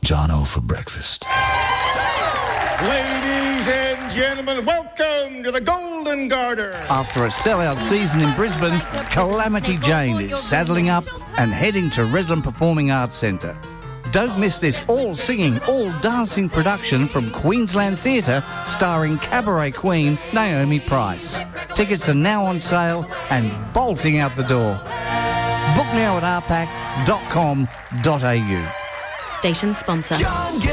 Jono for breakfast. Ladies and gentlemen, welcome to the Golden Garter. After a sellout season in Brisbane, Calamity Jane is saddling up and heading to Redland Performing Arts Centre. Don't miss this all-singing, all-dancing production from Queensland Theatre starring cabaret queen Naomi Price. Tickets are now on sale and bolting out the door. Book now at rpac.com.au. Station sponsor.